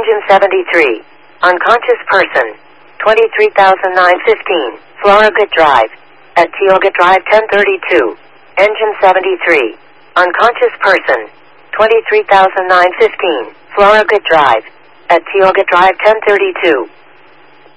Engine 73. Unconscious person. 23,915. Floragut Drive. At Tioga Drive 1032. Engine 73. Unconscious person. 23,915. Floragut Drive. At Tioga Drive 1032.